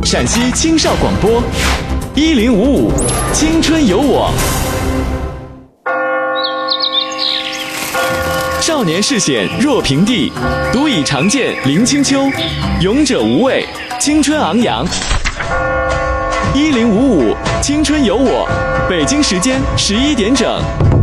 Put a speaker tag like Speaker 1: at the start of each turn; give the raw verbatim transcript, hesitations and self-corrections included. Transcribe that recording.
Speaker 1: 陕西青少广播，一零五五青春有我。少年视险若平地，独倚长剑临清秋。勇者无畏，青春昂扬。一零五五青春有我，北京时间十一点整。